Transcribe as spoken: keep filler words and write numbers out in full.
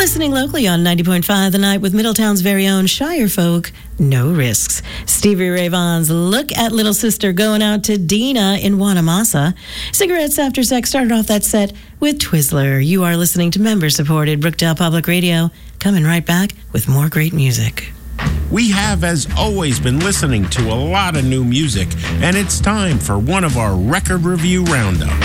Listening locally on ninety point five The Night with Middletown's very own Shire Folk, No Risks. Stevie Ray Vaughan's Look at Little Sister going out to Dina in Wanamassa. Cigarettes After Sex started off that set with Twizzler. You are listening to member-supported Brookdale Public Radio. Coming right back with more great music. We have, as always, been listening to a lot of new music, and it's time for one of our record review roundups.